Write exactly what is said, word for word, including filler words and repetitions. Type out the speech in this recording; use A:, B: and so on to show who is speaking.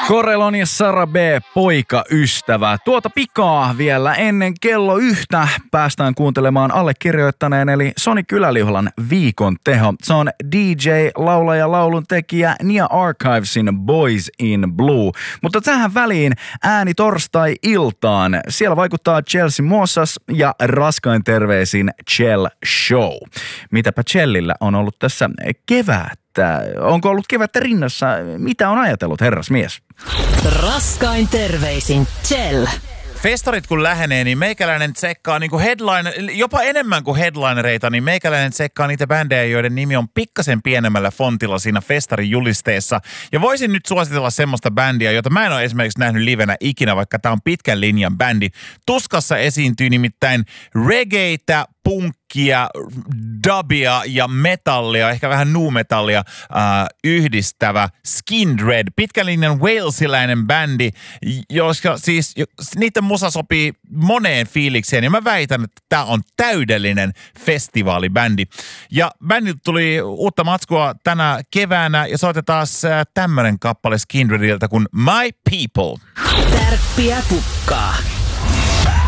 A: Corelon ja Sara B, poikaystävä. Tuota pikaa vielä ennen kello yhtä päästään kuuntelemaan allekirjoittaneen eli Soni Kyläliholan viikon teho. Se on D J, laulaja, laulun tekijä Nia Archivesin Boys in Blue. Mutta tähän väliin ääni torstai-iltaan. Siellä vaikuttaa Chelsea Mossas ja raskain terveisin Chell Show. Mitäpä Chellillä on ollut tässä kevät? Onko ollut kevättä rinnassa? Mitä on ajatellut, herrasmies?
B: Raskain terveisin Chell.
C: Festarit kun lähenee, niin meikäläinen tsekkaa niin kuin headline, jopa enemmän kuin headlinereita, niin meikäläinen tsekkaa niitä bändejä, joiden nimi on pikkasen pienemmällä fontilla siinä festarin julisteessa. Ja voisin nyt suositella semmoista bändiä, jota mä en ole esimerkiksi nähnyt livenä ikinä, vaikka tää on pitkän linjan bändi. Tuskassa esiintyy nimittäin reggaetä, punkkia, dubia ja metallia, ehkä vähän nu-metallia äh, yhdistävä Skindred, pitkän linjan walesiläinen bändi, joska siis niiden musa sopii moneen fiilikseen, ja mä väitän, että tää on täydellinen festivaalibändi. Ja bändiltä tuli uutta matskua tänä keväänä, ja soitetaan äh, tämmönen kappale Skindrediltä kuin My People.
B: Tärppiä pukkaa.